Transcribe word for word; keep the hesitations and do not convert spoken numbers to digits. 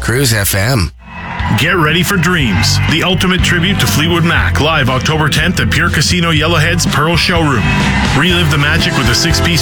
Cruise F M. Get ready for Dreams, the ultimate tribute to Fleetwood Mac, live October tenth at Pure Casino Yellowhead's Pearl Showroom. Relive the magic with a six-piece